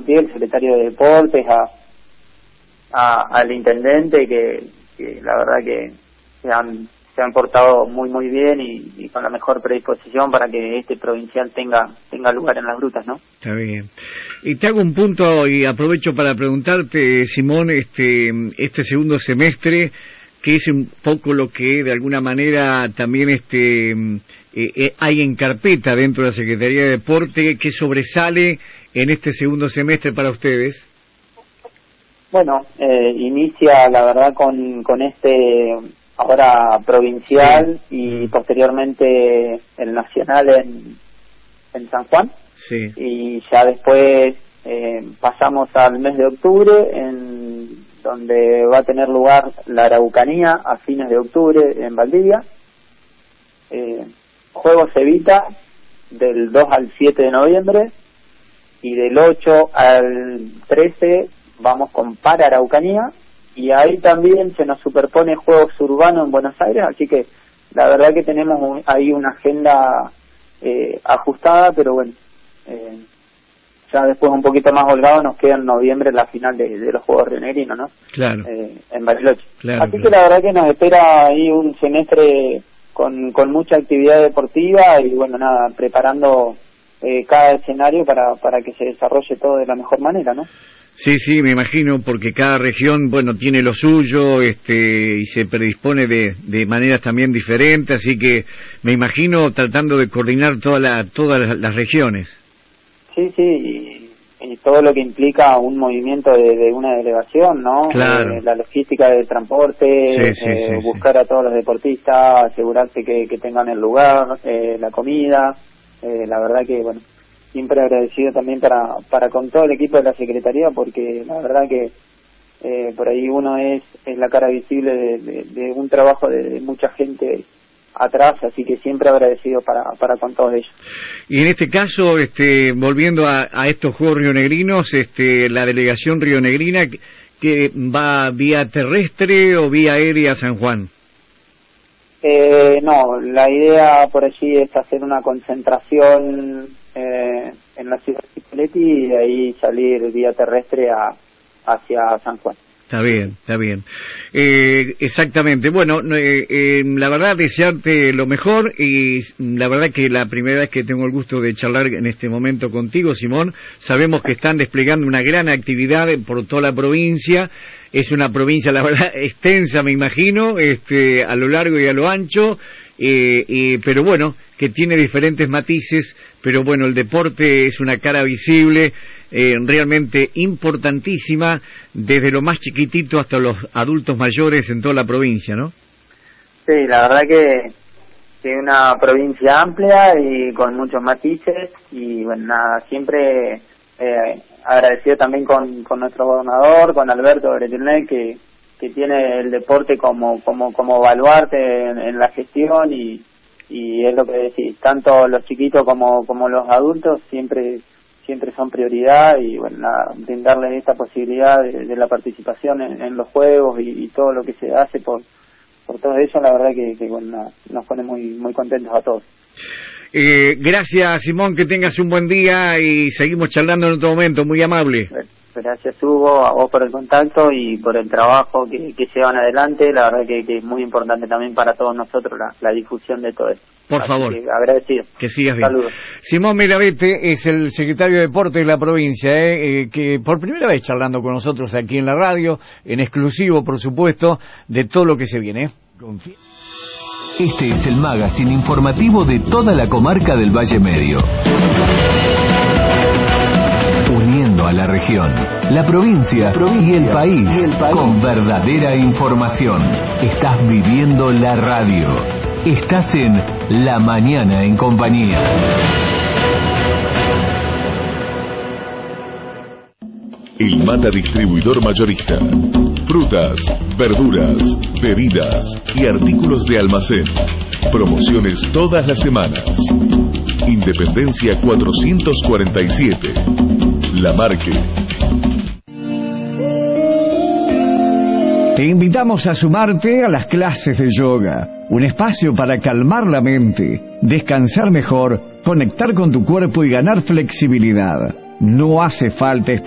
compartir, el secretario de Deportes, al intendente, que la verdad que se han portado muy bien y con la mejor predisposición para que este provincial tenga lugar en las grutas, ¿no? Está bien. Y te hago un punto y aprovecho para preguntarte, Simón, este segundo semestre, que es un poco lo que de alguna manera también hay en carpeta dentro de la Secretaría de Deporte, que sobresale en este segundo semestre para ustedes. Bueno, inicia la verdad con este ahora provincial, sí, y posteriormente el nacional en San Juan. Sí. Y ya después pasamos al mes de octubre, en donde va a tener lugar la Araucanía a fines de octubre en Valdivia. Juegos Evita del 2 al 7 de noviembre, y del 8 al 13 vamos con Para Araucanía, y ahí también se nos superpone Juegos Urbanos en Buenos Aires, así que la verdad que tenemos ahí una agenda ajustada, pero bueno, ya después un poquito más holgado nos queda en noviembre la final de los Juegos Rionegrinos, ¿no? Claro. En Bariloche. Claro, así que la verdad que nos espera ahí un semestre con mucha actividad deportiva y bueno, nada, preparando cada escenario para que se desarrolle todo de la mejor manera, ¿no? Sí, me imagino, porque cada región, bueno, tiene lo suyo, y se predispone de maneras también diferentes, así que me imagino tratando de coordinar todas las regiones. Sí, y todo lo que implica un movimiento de una delegación, ¿no? Claro. La logística del transporte, buscar a todos los deportistas, asegurarse que tengan el lugar, la comida, la verdad que, bueno, siempre agradecido también para con todo el equipo de la Secretaría, porque la verdad que por ahí uno es la cara visible de un trabajo de mucha gente atrás, así que siempre agradecido para con todos ellos. Y en este caso, volviendo a estos Juegos Rionegrinos, la delegación rionegrina, que va vía terrestre o vía aérea a San Juan. No, la idea por allí es hacer una concentración en la ciudad de Cipolletti y de ahí salir vía terrestre hacia San Juan. Está bien. Exactamente. Bueno, la verdad, desearte lo mejor, y la verdad que la primera vez que tengo el gusto de charlar en este momento contigo, Simón, sabemos que están desplegando una gran actividad por toda la provincia. Es una provincia, la verdad, extensa, me imagino, a lo largo y a lo ancho, pero bueno, que tiene diferentes matices, pero bueno, el deporte es una cara visible, realmente importantísima, desde lo más chiquitito hasta los adultos mayores en toda la provincia, ¿no? Sí, la verdad que es una provincia amplia y con muchos matices, y bueno, nada, siempre agradecido también con nuestro gobernador, con Alberto Bretilnec, que tiene el deporte como baluarte en la gestión, y es lo que decís, tanto los chiquitos como los adultos siempre son prioridad, y bueno, nada, brindarles esta posibilidad de la participación en los juegos y todo lo que se hace por todo eso, la verdad que bueno, nada, nos pone muy contentos a todos. Gracias, Simón, que tengas un buen día y seguimos charlando en otro momento, muy amable. Gracias, Hugo, a vos por el contacto y por el trabajo que llevan adelante, la verdad que es muy importante también para todos nosotros la difusión de todo esto. Por favor. Agradecido. Que sigas bien. Saludos. Simón Miravete es el secretario de Deporte de la provincia, que por primera vez charlando con nosotros aquí en la radio, en exclusivo, por supuesto, de todo lo que se viene. Este es el magazine informativo de toda la comarca del Valle Medio. Uniendo a la región, la provincia y el país con verdadera información. Estás viviendo la radio. Estás en La Mañana en Compañía. El Mata Distribuidor Mayorista. Frutas, verduras, bebidas y artículos de almacén. Promociones todas las semanas. Independencia 447. La Marque. Te invitamos a sumarte a las clases de yoga, un espacio para calmar la mente, descansar mejor, conectar con tu cuerpo y ganar flexibilidad. No hace falta